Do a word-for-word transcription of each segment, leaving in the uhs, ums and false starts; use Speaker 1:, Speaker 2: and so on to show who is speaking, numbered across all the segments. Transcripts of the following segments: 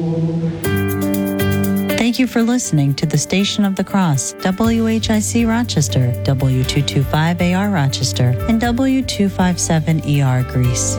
Speaker 1: Thank you for listening to the Station of the Cross, W H I C Rochester, W two twenty-five A R Rochester, and W two fifty-seven E R Greece.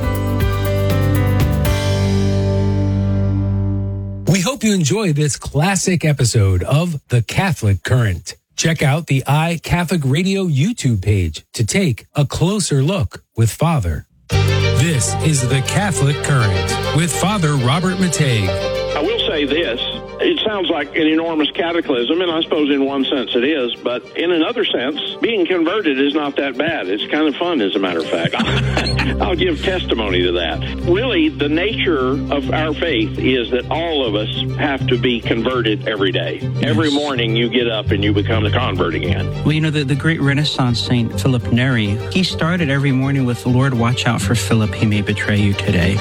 Speaker 2: We hope you enjoy this classic episode of The Catholic Current. Check out the iCatholic Radio YouTube page to take a closer look with Father. This is The Catholic Current with Father Robert Matei.
Speaker 3: I will say this. It sounds like an enormous cataclysm, and I suppose in one sense it is, but in another sense, being converted is not that bad. It's kind of fun, as a matter of fact. I'll give testimony to that. Really, the nature of our faith is that all of us have to be converted every day. Yes. Every morning you get up and you become a convert again.
Speaker 4: Well, you know, the, the great Renaissance Saint Philip Neri, he started every morning with, "Lord, watch out for Philip, he may betray you today."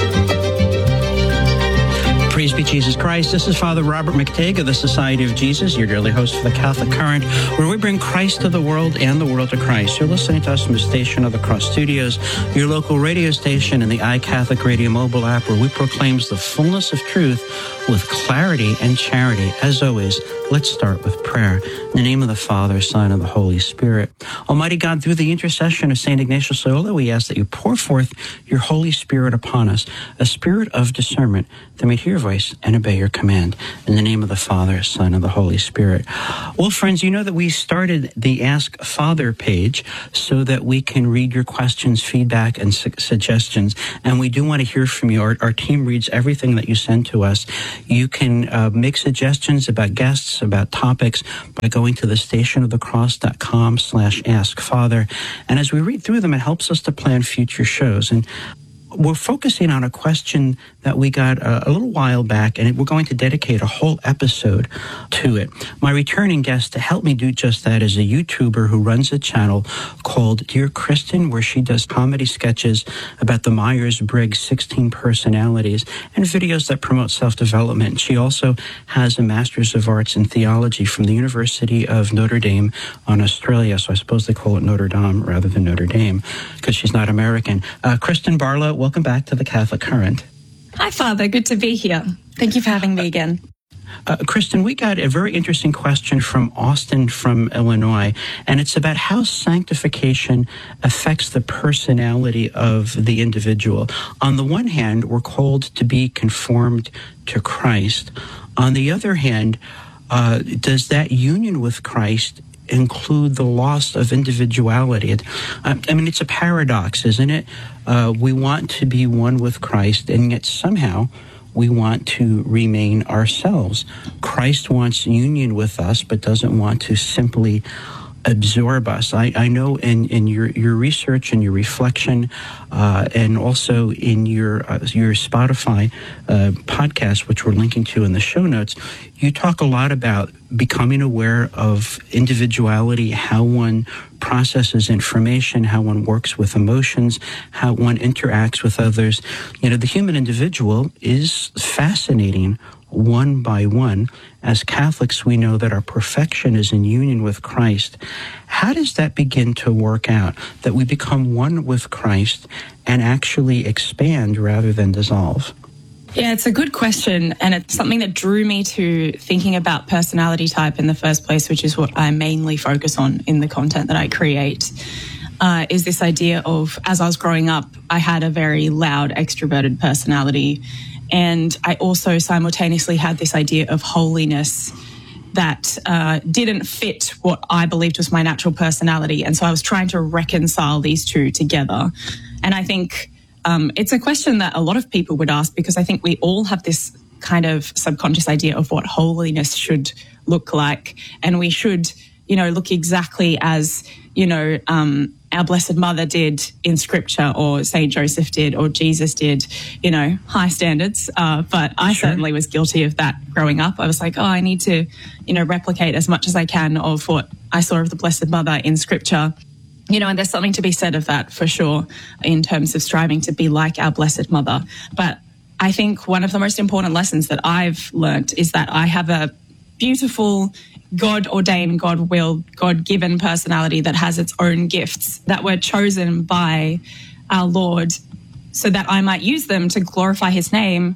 Speaker 4: Praise be Jesus Christ. This is Father Robert McTague of the Society of Jesus, your daily host for the Catholic Current, where we bring Christ to the world and the world to Christ. You're listening to us from the Station of the Cross Studios, your local radio station, and the iCatholic Radio mobile app, where we proclaim the fullness of truth with clarity and charity. As always, let's start with prayer. In the name of the Father, Son, and the Holy Spirit. Almighty God, through the intercession of Saint Ignatius Loyola, we ask that you pour forth your Holy Spirit upon us, a spirit of discernment, that may hear your voice and obey your command. In the name of the Father, Son, and the Holy Spirit. Well, friends, you know that we started the Ask Father page so that we can read your questions, feedback, and su- suggestions. And we do want to hear from you. Our, our team reads everything that you send to us. You can uh, make suggestions about guests, about topics, by going to the stationofthecross.com slash ask father. And as we read through them, it helps us to plan future shows. And we're focusing on a question that we got a, a little while back, and we're going to dedicate a whole episode to it. My returning guest to help me do just that is a YouTuber who runs a channel called Dear Kristen, where she does comedy sketches about the Myers-Briggs sixteen personalities and videos that promote self-development. She also has a Master's of Arts in Theology from the University of Notre Dame on Australia, so I suppose they call it Notre Dame rather than Notre Dame, because she's not American. Uh, Kristen Barlow, welcome back to the Catholic Current.
Speaker 5: Hi, Father. Good to be here. Thank you for having me again.
Speaker 4: Uh, Kristen, we got a very interesting question from Austin from Illinois, and it's about how sanctification affects the personality of the individual. On the one hand, we're called to be conformed to Christ. On the other hand, uh, does that union with Christ include the loss of individuality? I mean, it's a paradox, isn't it? Uh, we want to be one with Christ, and yet somehow we want to remain ourselves. Christ wants union with us, but doesn't want to simply absorb us. I, I know in, in your, your research and your reflection, uh, and also in your uh, your Spotify uh, podcast, which we're linking to in the show notes, you talk a lot about becoming aware of individuality, how one processes information, how one works with emotions, how one interacts with others. You know, the human individual is fascinating one by one. As Catholics, we know that our perfection is in union with Christ. How does that begin to work out, that we become one with Christ and actually expand rather than dissolve?
Speaker 5: Yeah, it's a good question, and it's something that drew me to thinking about personality type in the first place, which is what I mainly focus on in the content that I create, uh, is this idea of, as I was growing up, I had a very loud, extroverted personality, and I also simultaneously had this idea of holiness that uh, didn't fit what I believed was my natural personality, and so I was trying to reconcile these two together. And I think Um, it's a question that a lot of people would ask, because I think we all have this kind of subconscious idea of what holiness should look like. And we should, you know, look exactly as, you know, um, our Blessed Mother did in Scripture, or Saint Joseph did, or Jesus did, you know, high standards. Uh, but I sure. certainly was guilty of that growing up. I was like, oh, I need to, you know, replicate as much as I can of what I saw of the Blessed Mother in Scripture. You know, and there's something to be said of that for sure in terms of striving to be like our Blessed Mother. But I think one of the most important lessons that I've learnt is that I have a beautiful, God-ordained, God-willed, God-given personality that has its own gifts that were chosen by our Lord so that I might use them to glorify his name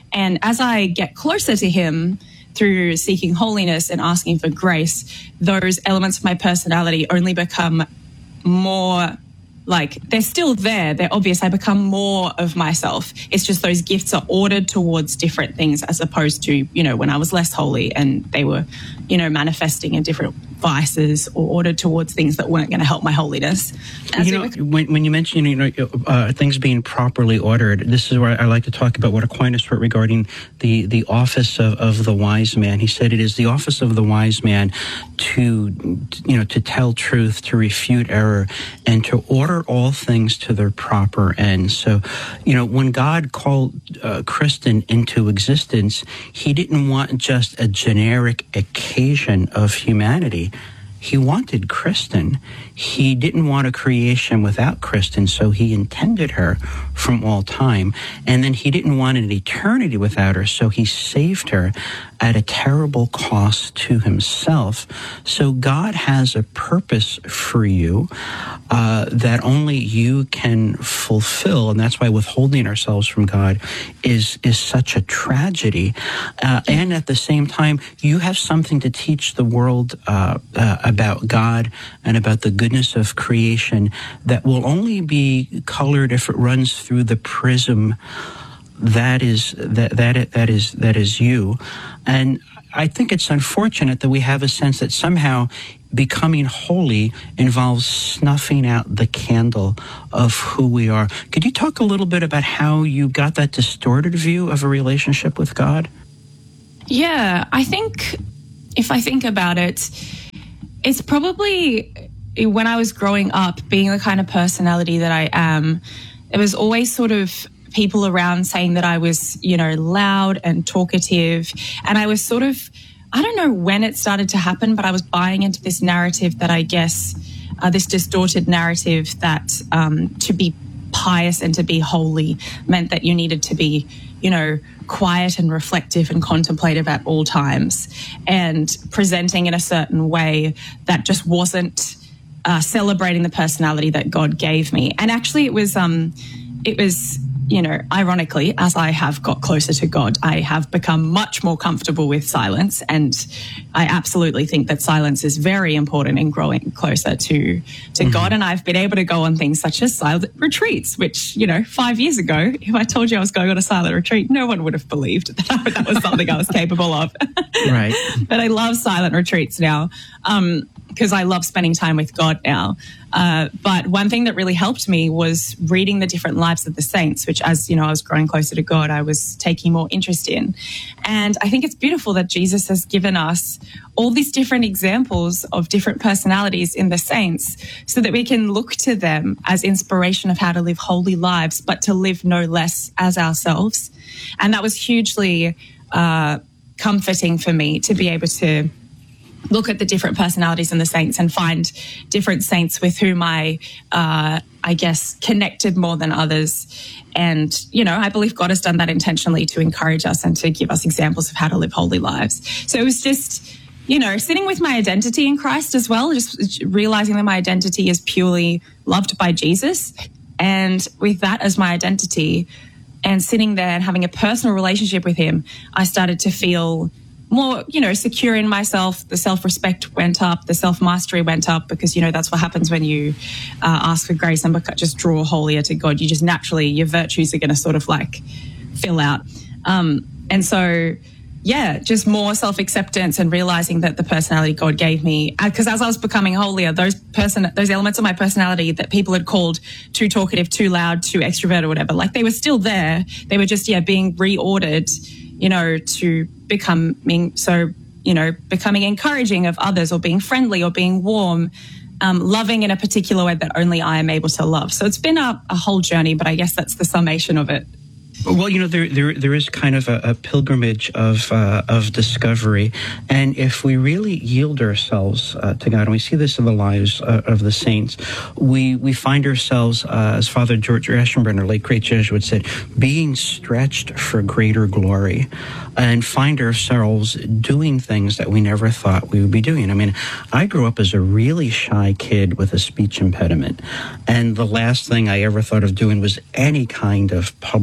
Speaker 5: And as I get closer to him through seeking holiness and asking for grace, those elements of my personality only become more like, they're still there. They're obvious. I become more of myself. It's just those gifts are ordered towards different things as opposed to, you know, when I was less holy and they were, you know, manifesting in different vices or ordered towards things that weren't going to help my holiness. As
Speaker 4: you know, it, when, when you mention, you know, uh, things being properly ordered, this is where I like to talk about what Aquinas wrote regarding the, the office of, of the wise man. He said it is the office of the wise man to, you know, to tell truth, to refute error, and to order all things to their proper end. So, you know, when God called uh, Kristen into existence, he didn't want just a generic occasion of humanity. He wanted Kristen. He didn't want a creation without Kristen, so he intended her from all time. And then he didn't want an eternity without her, so he saved her at a terrible cost to himself. So God has a purpose for you uh, that only you can fulfill, and that's why withholding ourselves from God is is such a tragedy. Uh, and at the same time, you have something to teach the world uh, uh, about God and about the goodness of creation that will only be colored if it runs through the prism that is that that that is that is you. And I think it's unfortunate that we have a sense that somehow becoming holy involves snuffing out the candle of who we are. Could you talk a little bit about how you got that distorted view of a relationship with God?
Speaker 5: Yeah, I think if I think about it, it's probably when I was growing up, being the kind of personality that I am, it was always sort of people around saying that I was, you know, loud and talkative. And I was sort of, I don't know when it started to happen, but I was buying into this narrative that I guess, uh, this distorted narrative that um, to be pious and to be holy meant that you needed to be, you know, quiet and reflective and contemplative at all times, and presenting in a certain way that just wasn't uh, celebrating the personality that God gave me. And actually it was, um, it was, you know, ironically, as I have got closer to God, I have become much more comfortable with silence. And I absolutely think that silence is very important in growing closer to, to mm-hmm. God. And I've been able to go on things such as silent retreats, which, you know, five years ago, if I told you I was going on a silent retreat, no one would have believed that that was something I was capable of.
Speaker 4: Right.
Speaker 5: But I love silent retreats now. Um, because I love spending time with God now. Uh, but one thing that really helped me was reading the different lives of the saints, which as, you know, I was growing closer to God, I was taking more interest in. And I think it's beautiful that Jesus has given us all these different examples of different personalities in the saints so that we can look to them as inspiration of how to live holy lives, but to live no less as ourselves. And that was hugely uh, comforting for me to be able to look at the different personalities in the saints and find different saints with whom I, uh, I guess, connected more than others. And, you know, I believe God has done that intentionally to encourage us and to give us examples of how to live holy lives. So it was just, you know, sitting with my identity in Christ as well, just realizing that my identity is purely loved by Jesus. And with that as my identity and sitting there and having a personal relationship with him, I started to feel more, you know, secure in myself. The self-respect went up, the self-mastery went up, because, you know, that's what happens when you uh, ask for grace and just draw holier to God. You just naturally, your virtues are going to sort of like fill out. Um, and so, yeah, just more self-acceptance and realizing that the personality God gave me, because as I was becoming holier, those person, those elements of my personality that people had called too talkative, too loud, too extrovert or whatever, like they were still there. They were just, yeah, being reordered, you know, to becoming, so, you know, becoming encouraging of others or being friendly or being warm, um, loving in a particular way that only I am able to love. So it's been a, a whole journey, but I guess that's the summation of it.
Speaker 4: Well, you know, there there there is kind of a, a pilgrimage of uh, of discovery, and if we really yield ourselves uh, to God, and we see this in the lives uh, of the saints, we we find ourselves, uh, as Father George Aschenbrenner, late great Jesuit, said, being stretched for greater glory, and find ourselves doing things that we never thought we would be doing. I mean, I grew up as a really shy kid with a speech impediment, and the last thing I ever thought of doing was any kind of public life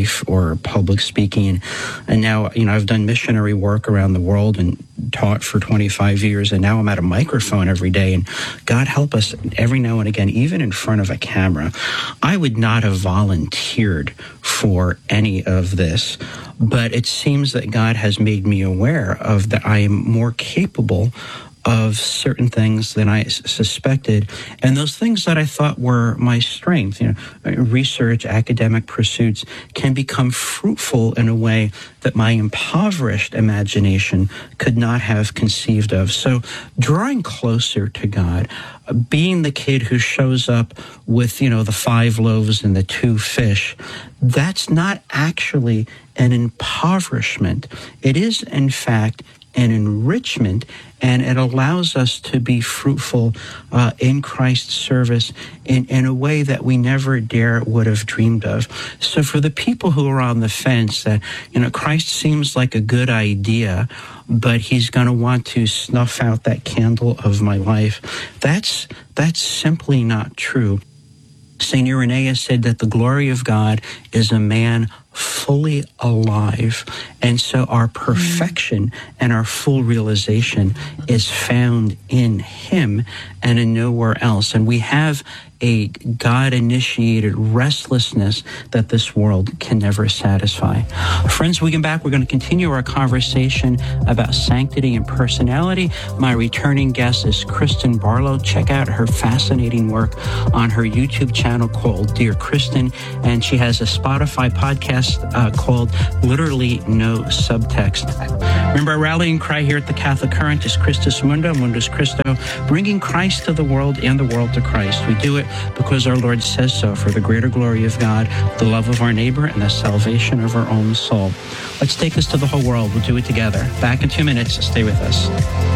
Speaker 4: life or public speaking. And now, you know, I've done missionary work around the world and taught for twenty-five years, and now I'm at a microphone every day. And God help us, every now and again, even in front of a camera, I would not have volunteered for any of this, but it seems that God has made me aware of that I am more capable of certain things than I suspected, and those things that I thought were my strength, you know, research, academic pursuits, can become fruitful in a way that my impoverished imagination could not have conceived of. So drawing closer to God, being the kid who shows up with, you know, the five loaves and the two fish, that's not actually an impoverishment. It is, in fact, an enrichment, and it allows us to be fruitful uh, in Christ's service in, in a way that we never dare would have dreamed of. So for the people who are on the fence that, you know, Christ seems like a good idea, but he's going to want to snuff out that candle of my life, that's that's simply not true. Saint Irenaeus said that the glory of God is a man fully alive. And so our perfection and our full realization is found in him and in nowhere else. And we have a God-initiated restlessness that this world can never satisfy. Friends, when we come back, we're going to continue our conversation about sanctity and personality. My returning guest is Kristen Barlow. Check out her fascinating work on her YouTube channel called Dear Kristen, and she has a Spotify podcast uh, called Literally No Subtext. Remember, our rallying cry here at the Catholic Current is Christus Mundo, Mundus Christo, bringing Christ to the world and the world to Christ. We do it because our Lord says so, for the greater glory of God, the love of our neighbor, and the salvation of our own soul. Let's take this to the whole world. We'll do it together. Back in two minutes. Stay with us.